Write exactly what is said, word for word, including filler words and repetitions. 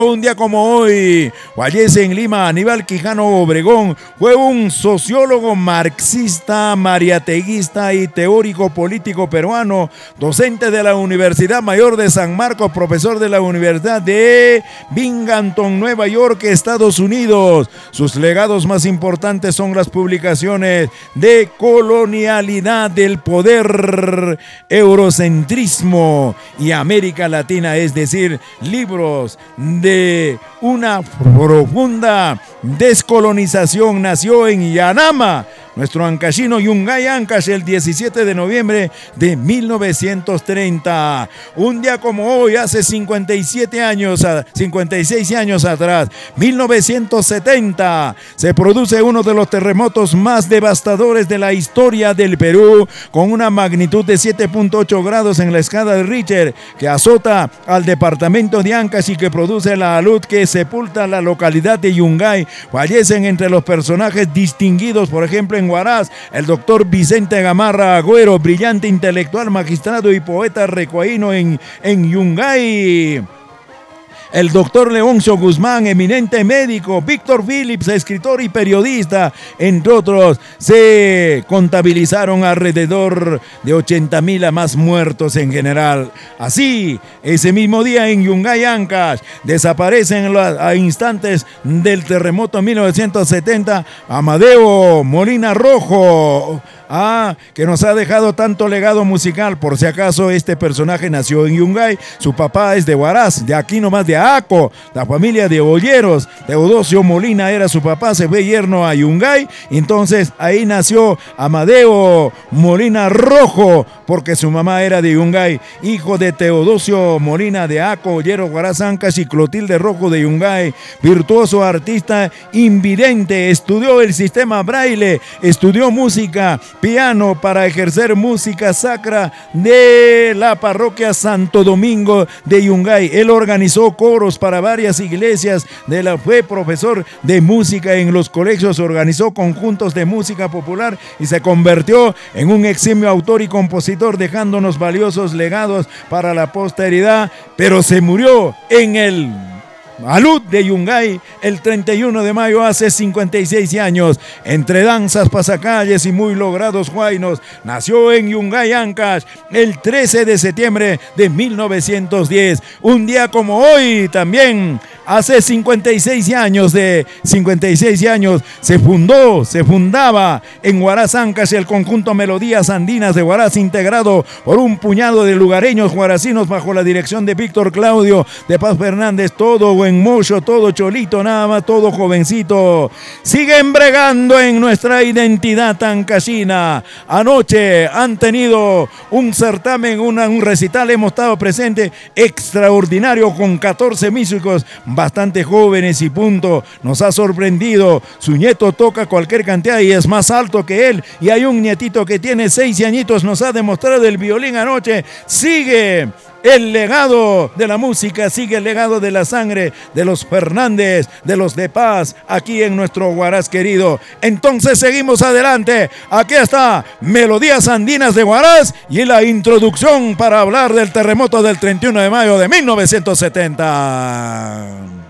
Un día como hoy, fallece en Lima Aníbal Quijano Obregón. Fue un sociólogo marxista, mariateguista y teórico político peruano, docente de la Universidad Mayor de San Marcos, profesor de la Universidad de Binghamton, Nueva York, Estados Unidos. Sus legados más importantes son las publicaciones de Colonialidad del Poder, Eurocentrismo y América Latina, es decir, libros de de una profunda descolonización. Nació en Yanama, nuestro ancashino Yungay Ancash, el diecisiete de noviembre de mil novecientos treinta. Un día como hoy, hace cincuenta y siete años, cincuenta y seis años atrás, mil novecientos setenta, se produce uno de los terremotos más devastadores de la historia del Perú, con una magnitud de siete punto ocho grados en la escala de Richter, que azota al departamento de Ancash y que produce la alud que sepulta la localidad de Yungay. Fallecen entre los personajes distinguidos, por ejemplo, en Huaraz, el doctor Vicente Gamarra Agüero, brillante intelectual, magistrado y poeta recoaíno en, en Yungay. El doctor Leoncio Guzmán, eminente médico. Víctor Phillips, escritor y periodista, entre otros. Se contabilizaron alrededor de ochenta mil a más muertos en general. Así, ese mismo día en Yungay Ancash, desaparecen a instantes del terremoto de mil novecientos setenta Amadeo Molina Rojo, Ah, que nos ha dejado tanto legado musical. Por si acaso, este personaje nació en Yungay. Su papá es de Huaraz, de aquí nomás de Aco, la familia de Olleros. Teodosio Molina era su papá, se fue yerno a Yungay. Entonces ahí nació Amadeo Molina Rojo, porque su mamá era de Yungay. Hijo de Teodosio Molina de Aco, Ollero, Huaraz, Ancash, y Clotilde Rojo de Yungay. Virtuoso artista, invidente, estudió el sistema braille, estudió música, piano para ejercer música sacra de la parroquia Santo Domingo de Yungay. Él organizó coros para varias iglesias, de la, fue profesor de música en los colegios, organizó conjuntos de música popular y se convirtió en un eximio autor y compositor, dejándonos valiosos legados para la posteridad, pero se murió en el alud de Yungay el treinta y uno de mayo hace cincuenta y seis años. Entre danzas, pasacalles y muy logrados huaynos, nació en Yungay Ancash el trece de septiembre de mil novecientos diez. Un día como hoy también, hace cincuenta y seis años de cincuenta y seis años, se fundó, se fundaba en Huaraz Ancash el conjunto Melodías Andinas de Huaraz, integrado por un puñado de lugareños huaracinos bajo la dirección de Víctor Claudio de Paz Fernández, todo buen mocho, todo cholito, nada más, todo jovencito. Siguen bregando en nuestra identidad ancashina. Anoche han tenido un certamen, una, un recital, hemos estado presente, extraordinario, con catorce músicos bastante jóvenes y punto. Nos ha sorprendido. Su nieto toca cualquier cantidad y es más alto que él. Y hay un nietito que tiene seis añitos, nos ha demostrado el violín anoche. Sigue el legado de la música, sigue el legado de la sangre de los Fernández, de los de Paz, aquí en nuestro Huaraz querido. Entonces seguimos adelante. Aquí está Melodías Andinas de Huaraz y la introducción para hablar del terremoto del treinta y uno de mayo de mil novecientos setenta.